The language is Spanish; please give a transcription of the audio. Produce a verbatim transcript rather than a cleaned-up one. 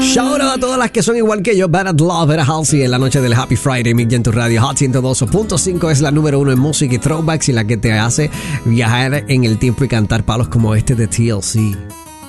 Shout out a todas las que son igual que yo. Bad at Love, Era Halsey en la noche del Happy Friday. Mick en tu radio. Hot ciento dos punto cinco es la número uno en música y throwbacks y la que te hace viajar en el tiempo y cantar palos como este de T L C.